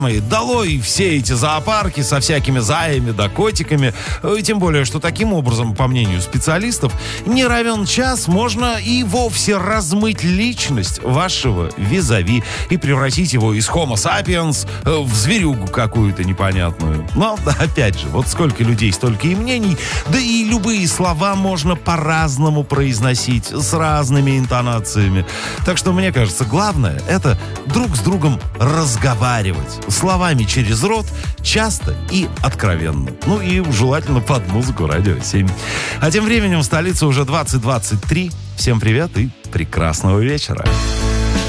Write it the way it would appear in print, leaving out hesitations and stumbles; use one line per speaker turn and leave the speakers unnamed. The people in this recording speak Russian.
мои, долой все эти зоопарки со всякими заями да котиками. Тем более, что таким образом, по мнению специалистов, не равен час можно и вовсе размыть личность вашего визави и превратить его из Homo sapiens в зверюгу какую-то непонятную. Но, опять же, вот сколько людей, столько и мнений, да и любые слова можно по-разному произносить, с разными интонациями. Так что, мне кажется, главное — это друг с другом разговаривать. Словами через рот, часто и откровенно. Ну и желательно под музыку Радио 7. А тем временем в столице уже 20:23. Всем привет и прекрасного вечера.